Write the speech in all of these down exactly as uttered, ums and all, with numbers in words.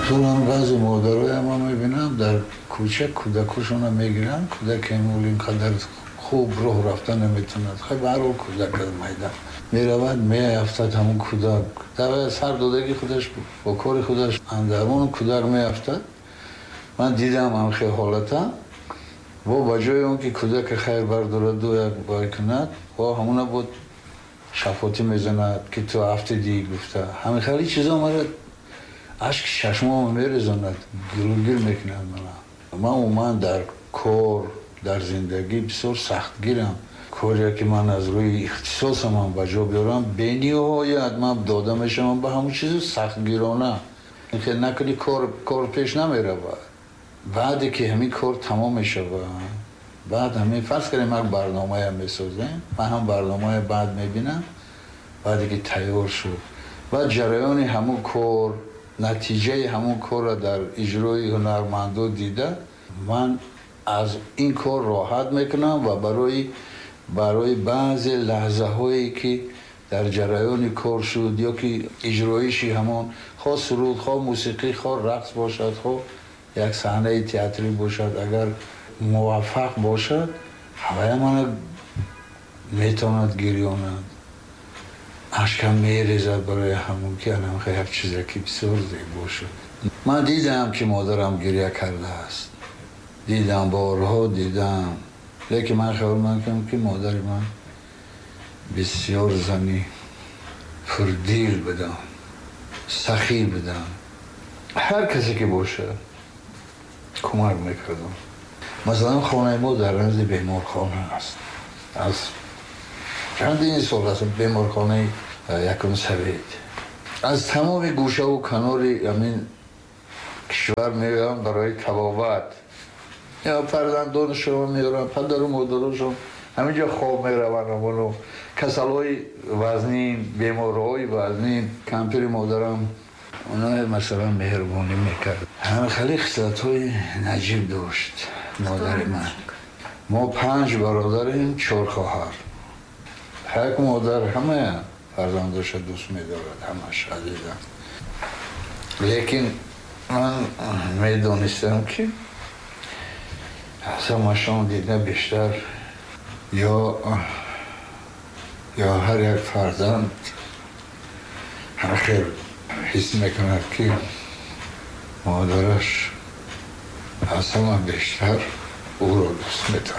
طولان بعضی مادرای ما میبینم در کوچه کودکوشون رو میگیرن، کودک اینمول اینقدر خوب راه رفتن نمیتوند، خیلی برای کودک از میدن میرود میافتد همون کودک در سر دودگی خودش با کار خودش اندرمون کودک میافتد. من دیدم هم خیلی حالتا و با جای اون که کودک خیر بردارد و یک بای کند و همونه بود شفاتی میزند که تو هفته دیگه گفته همین خیلی چیزا مرد عشق ششمام میرزاند گلوگیر میکنند. من من اومد در کار در زندگی بسیار سختگیرم. کاری که من از روی اختصاص من بجا بیارم به نهایت من داده میشم به همون چیز سختگیرانه که نکنی کار کار پیش نمیره. بعدی که همین کار تمام میشه بعد همین فرض کنیم یک برنامه هم میسازیم، من هم برنامه بعد میبینم بعدی که تیار شد و جریان همون کار نتیجه همون کار را در اجرای هنرمندا دیده من از این کار راحت میکنم و برای برای بعضی لحظه هایی که در جریان کار شد یا که اجرایشی همون خواه سرود خواه موسیقی خواه رقص باشد خواه یک صحنه تئاتری باشد اگر موفق باشد همه من میتواند گریاند اشکم میریزد برای همون که الان خیلی یک چیزی که بسیار زیبا شد. من دیدم که مادرم گریه کرده است، دیدم بارها دیدم، لیکن من خیال میکنم که مادر من بسیار زنی پردیل بدم سخی بدم هر کسی که باشه کمک میکردم. مثلا خانه ما در رنز بیمارخانه است، از چندین سال است بیمارخانه یکم سوید. از تمام گوشه و کناری همین کشور میگم برای طبابت یا فرزندان شما میارن پدر و مادرشون همینجا خواب میروند و کسل های وزنین بیمارهای وزنین کمپیر مادرم اونا مثلا مهربانی میکرد. همه خیلی خصلت های نجیب داشت مادر من. ما پنج برادریم چهار خواهر. یک مادر همه فرزنداش دوست میدارد همش عزیزم، لیکن من میدونستم که اصلا ماشان دیده بیشتر یا یا هر یک فرزند همه خیلی حس میکند که مادرش اصلا من بیشتر او رو دوست میداره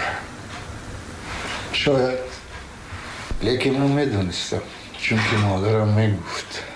شاید، لیکن من میدونستم چون که مادرم میگفت